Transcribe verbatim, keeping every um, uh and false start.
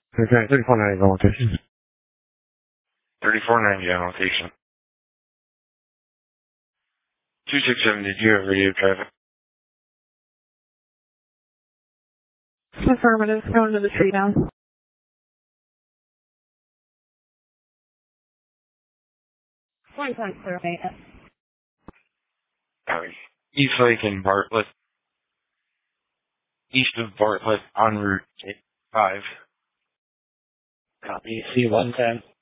Okay, thirty-four ninety on location. thirty-four ninety on location. two six seven, did you have radio traffic? Affirmative, going to the tree down. One point survey. Uh, East Lake and Bartlett. East of Bartlett on Route five. Copy. C one ten.